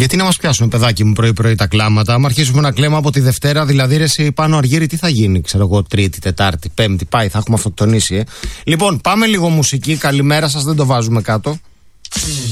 Γιατί να μας πιάσουν, παιδάκι μου, πρωί-πρωί τα κλάματα. Άμα αρχίσουμε να κλαίμε από τη Δευτέρα, δηλαδή ρε εσύ πάνω Αργύρι, τι θα γίνει, ξέρω εγώ, Τρίτη, Τετάρτη, Πέμπτη, πάει, θα έχουμε αυτοκτονήσει. Λοιπόν, πάμε λίγο μουσική. Καλημέρα σας, δεν το βάζουμε κάτω.